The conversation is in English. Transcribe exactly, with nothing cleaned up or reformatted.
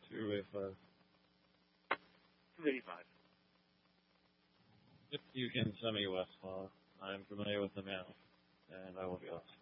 two eighty-five. two eighty-five. If you can send me Westlaw, I am familiar with the mail, and I will be lost.